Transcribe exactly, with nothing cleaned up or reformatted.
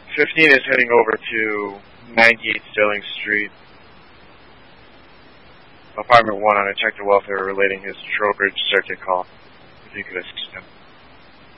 fifteen is heading over to ninety-eight Sterling Street, apartment one, on a check to welfare relating his Trowbridge circuit call. If you could assist him.